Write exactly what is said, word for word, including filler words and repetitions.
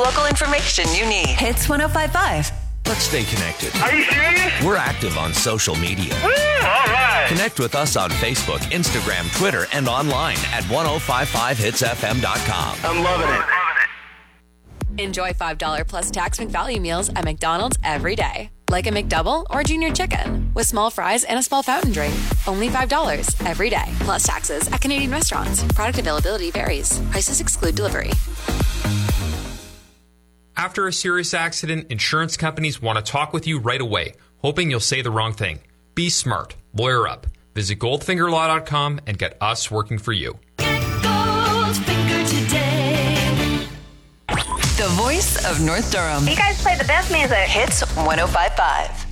local information you need. Hits one oh five point five. Let's stay connected. Are you serious? We're active on social media. Woo, all right. Connect with us on Facebook, Instagram, Twitter, and online at ten fifty-five hits f m dot com. I'm loving it. Enjoy five dollars plus tax McValue meals at McDonald's every day. Like a McDouble or Junior Chicken with small fries and a small fountain drink. Only five dollars every day. Plus taxes at Canadian restaurants. Product availability varies. Prices exclude delivery. After a serious accident, insurance companies want to talk with you right away, hoping you'll say the wrong thing. Be smart. Lawyer up. Visit goldfinger law dot com and get us working for you. Get Goldfinger today. The voice of North Durham. You guys play the best music. Hits one oh five point five.